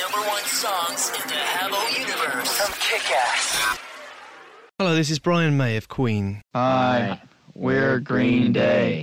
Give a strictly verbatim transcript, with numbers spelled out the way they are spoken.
number one songs in the Habbo universe from Kick-Ass. Hello, this is Brian May of Queen. Hi, we're Green Day.